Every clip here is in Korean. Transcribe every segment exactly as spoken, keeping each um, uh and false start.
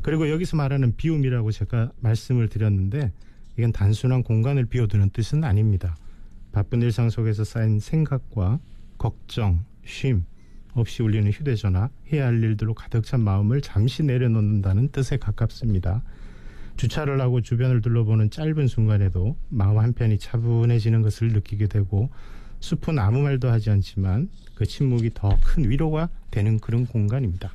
그리고 여기서 말하는 비움이라고 제가 말씀을 드렸는데 이건 단순한 공간을 비워두는 뜻은 아닙니다. 바쁜 일상 속에서 쌓인 생각과 걱정, 쉼 없이 울리는 휴대전화, 해야 할 일들로 가득 찬 마음을 잠시 내려놓는다는 뜻에 가깝습니다. 주차를 하고 주변을 둘러보는 짧은 순간에도 마음 한편이 차분해지는 것을 느끼게 되고 숲은 아무 말도 하지 않지만 그 침묵이 더 큰 위로가 되는 그런 공간입니다.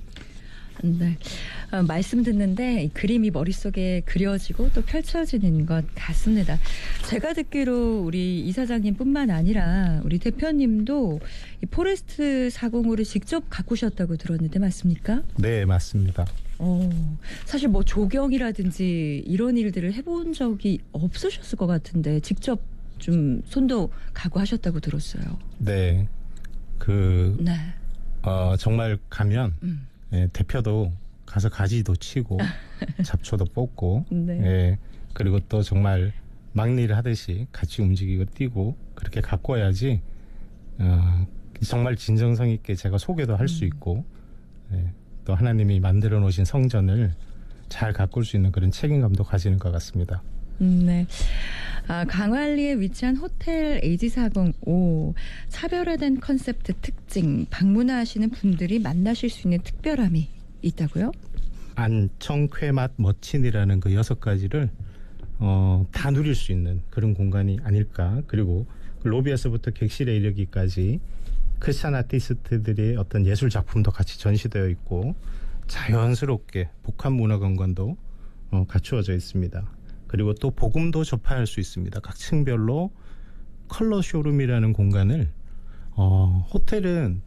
네, 어, 말씀 듣는데 그림이 머릿속에 그려지고 또 펼쳐지는 것 같습니다. 제가 듣기로 우리 이사장님 뿐만 아니라 우리 대표님도 이 포레스트 사공오를 직접 가꾸셨다고 들었는데 맞습니까? 네, 맞습니다. 어, 사실 뭐 조경이라든지 이런 일들을 해본 적이 없으셨을 것 같은데 직접 좀 손도 가고 하셨다고 들었어요. 네, 그 네. 어, 정말 가면 음. 예, 대표도 가서 가지도 치고 잡초도 뽑고 네. 예, 그리고 또 정말 막일을 하듯이 같이 움직이고 뛰고 그렇게 가꿔야지 어, 정말 진정성 있게 제가 소개도 할 수 있고 예, 또 하나님이 만들어 놓으신 성전을 잘 가꿀 수 있는 그런 책임감도 가지는 것 같습니다. 음, 네. 아, 강원리에 위치한 호텔 에이지 사공오 차별화된 컨셉트 특징 방문하시는 분들이 만나실 수 있는 특별함이 있다고요? 안청, 쾌맛, 멋친이라는 그 여섯 가지를 어, 다 누릴 수 있는 그런 공간이 아닐까. 그리고 로비에서부터 객실에 이르기까지 크리스찬 아티스트들의 어떤 예술 작품도 같이 전시되어 있고 자연스럽게 복합 문화관광도 어, 갖추어져 있습니다. 그리고 또 복음도 접할 수 있습니다. 각 층별로 컬러 쇼룸이라는 공간을 어, 호텔은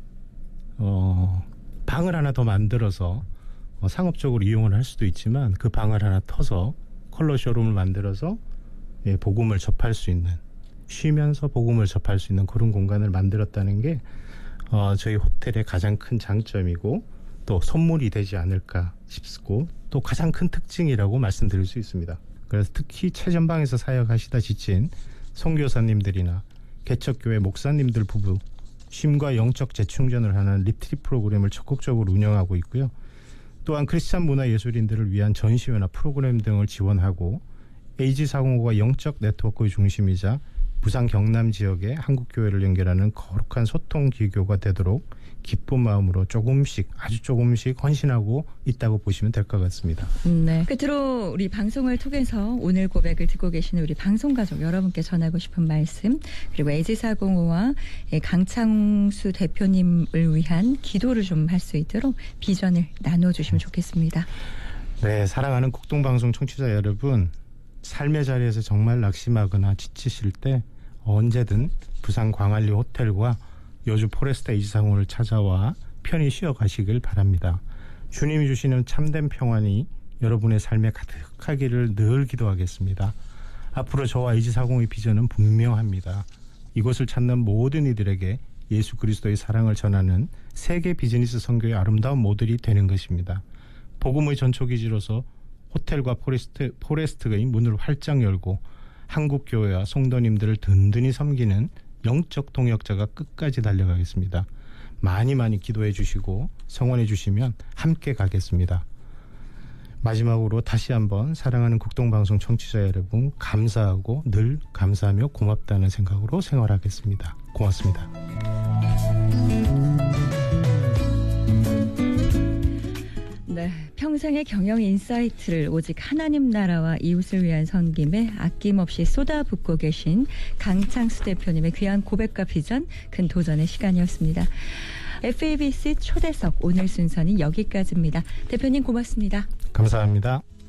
어, 방을 하나 더 만들어서 어, 상업적으로 이용을 할 수도 있지만 그 방을 하나 터서 컬러 쇼룸을 만들어서 예, 복음을 접할 수 있는 쉬면서 복음을 접할 수 있는 그런 공간을 만들었다는 게 어, 저희 호텔의 가장 큰 장점이고 또 선물이 되지 않을까 싶고 또 가장 큰 특징이라고 말씀드릴 수 있습니다. 그래서 특히 최전방에서 사역하시다 지친 선교사님들이나 개척교회 목사님들 부부 쉼과 영적 재충전을 하는 리트릿 프로그램을 적극적으로 운영하고 있고요. 또한 크리스찬 문화예술인들을 위한 전시회나 프로그램 등을 지원하고 에이지 사공오가 영적 네트워크의 중심이자 부산 경남 지역의 한국교회를 연결하는 거룩한 소통 기교가 되도록 기쁜 마음으로 조금씩 아주 조금씩 헌신하고 있다고 보시면 될 것 같습니다. 네. 끝으로 우리 방송을 통해서 오늘 고백을 듣고 계시는 우리 방송가족 여러분께 전하고 싶은 말씀 그리고 에이지 사공오와 강창수 대표님을 위한 기도를 좀 할 수 있도록 비전을 나눠주시면 좋겠습니다. 네. 사랑하는 국동방송 청취자 여러분 삶의 자리에서 정말 낙심하거나 지치실 때 언제든 부산 광안리 호텔과 여주 포레스트 에이지 사공오를 찾아와 편히 쉬어가시길 바랍니다. 주님이 주시는 참된 평안이 여러분의 삶에 가득하기를 늘 기도하겠습니다. 앞으로 저와 에이지 사공오의 비전은 분명합니다. 이곳을 찾는 모든 이들에게 예수 그리스도의 사랑을 전하는 세계 비즈니스 선교의 아름다운 모델이 되는 것입니다. 복음의 전초기지로서 호텔과 포레스트, 포레스트의 문을 활짝 열고 한국교회와 성도님들을 든든히 섬기는 영적 동역자가 끝까지 달려가겠습니다. 많이 많이 기도해 주시고 성원해 주시면 함께 가겠습니다. 마지막으로 다시 한번 사랑하는 국동방송 청취자 여러분 감사하고 늘 감사하며 고맙다는 생각으로 생활하겠습니다. 고맙습니다. 네, 평생의 경영 인사이트를 오직 하나님 나라와 이웃을 위한 섬김에 아낌없이 쏟아붓고 계신 강창수 대표님의 귀한 고백과 비전, 큰 도전의 시간이었습니다. 에프에이비씨 초대석 오늘 순서는 여기까지입니다. 대표님 고맙습니다. 감사합니다.